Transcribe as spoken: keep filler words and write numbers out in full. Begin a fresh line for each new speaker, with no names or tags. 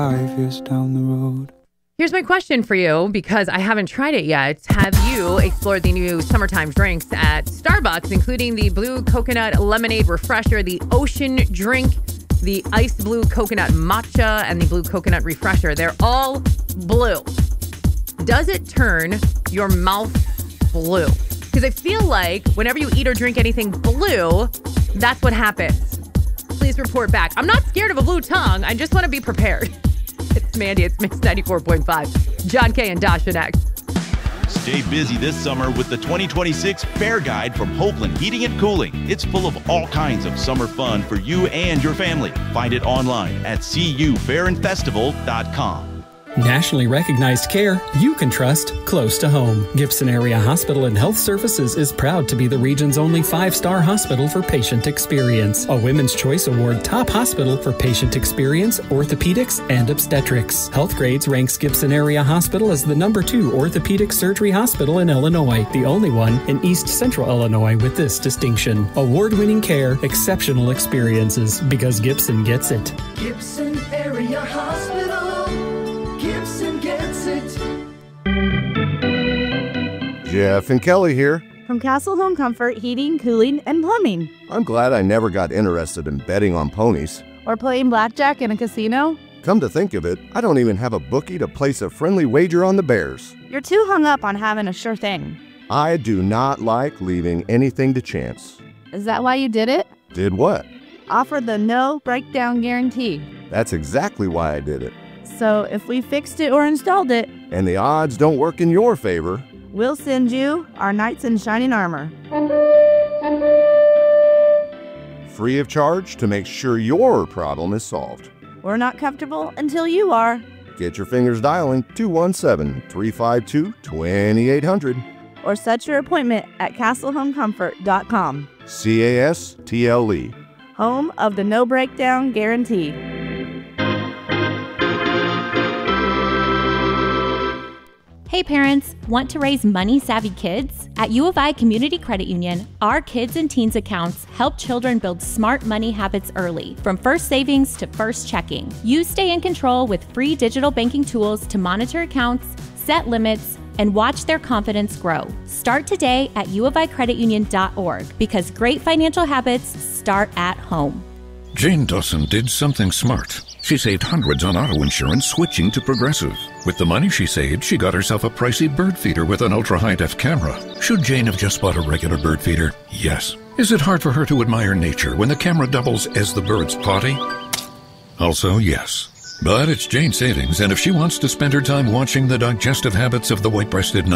Five years down the road.
Here's my question for you, because I haven't tried it yet. Have you explored the new summertime drinks at Starbucks, including the Blue Coconut Lemonade Refresher, the Ocean Drink, the Iced Blue Coconut Matcha, and the Blue Coconut Refresher? They're all blue. Does it turn your mouth blue? Because I feel like whenever you eat or drink anything blue, that's what happens. Please report back. I'm not scared of a blue tongue. I just want to be prepared. It's Mandy. It's Mix ninety-four point five. John Kay and Dasha next.
Stay busy this summer with the twenty twenty-six Fair Guide from Hopeland Heating and Cooling. It's full of all kinds of summer fun for you and your family. Find it online at c u fair and festival dot com.
Nationally recognized care you can trust close to home. Gibson Area Hospital and Health Services is proud to be the region's only five-star hospital for patient experience. A Women's Choice Award top hospital for patient experience, orthopedics, and obstetrics. Health Grades ranks Gibson Area Hospital as the number two orthopedic surgery hospital in Illinois, the only one in East Central Illinois with this distinction. Award-winning care, exceptional experiences, because Gibson gets it.
Gibson Area Hospital. Gibson gets it.
Jeff and Kelly here.
From Castle Home Comfort Heating, Cooling, and Plumbing.
I'm glad I never got interested in betting on ponies.
Or playing blackjack in a casino.
Come to think of it, I don't even have a bookie to place a friendly wager on the Bears.
You're too hung up on having a sure thing.
I do not like leaving anything to chance.
Is that why you did it?
Did what?
Offer the no breakdown guarantee.
That's exactly why I did it.
So if we fixed it or installed it,
and the odds don't work in your favor,
we'll send you our knights in shining armor.
Free of charge to make sure your problem is solved.
We're not comfortable until you are.
Get your fingers dialing two one seven, three five two, two eight zero zero.
Or set your appointment at castle home comfort dot com.
C A S T L E.
Home of the no breakdown guarantee.
Hey parents, want to raise money-savvy kids? At U of I Community Credit Union, our kids and teens accounts help children build smart money habits early, from first savings to first checking. You stay in control with free digital banking tools to monitor accounts, set limits, and watch their confidence grow. Start today at u of i credit union dot org, because great financial habits start at home.
Jane Dawson did something smart. She saved hundreds on auto insurance switching to Progressive. With the money she saved, she got herself a pricey bird feeder with an ultra-high-def camera. Should Jane have just bought a regular bird feeder? Yes. Is it hard for her to admire nature when the camera doubles as the bird's potty? Also, yes. But it's Jane's savings, and if she wants to spend her time watching the digestive habits of the white-breasted